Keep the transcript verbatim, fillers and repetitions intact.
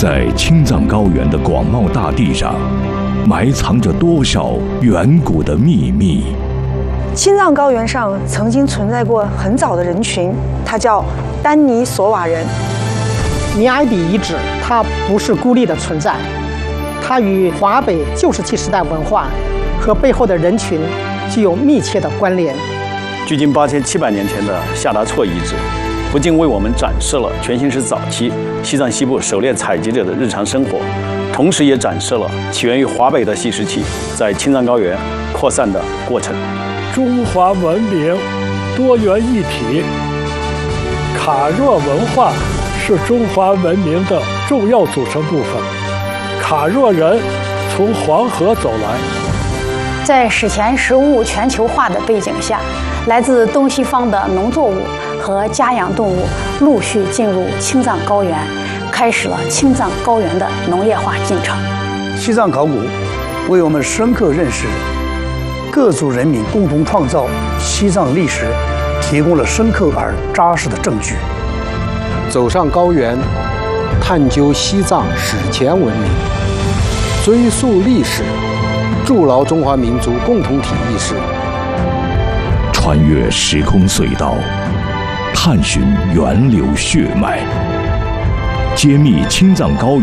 在青藏高原的广袤大地上，埋藏着多少远古的秘密？ 青藏高原上曾经存在过很早的人群，它叫丹尼索瓦人。 尼埃比遗址它不是孤立的存在，它与华北旧石器时代文化和背后的人群具有密切的关联。 距今八千七百年前的夏达措遗址，不仅为我们展示了全新石早期西藏西部狩猎采集者的日常生活，同时也展示了起源于华北的细石器在青藏高原扩散的过程。 中华文明多元一体，卡若文化是中华文明的重要组成部分。卡若人从黄河走来， 在史前食物全球化的背景下，来自东西方的农作物和家养动物陆续进入青藏高原，开始了青藏高原的农业化进程。 西藏考古为我们深刻认识各族人民共同创造西藏历史提供了深刻而扎实的证据。 走上高原，探究西藏史前文明，追溯历史，筑牢中华民族共同体意识。 穿越时空隧道，探寻源流血脉，揭秘青藏高原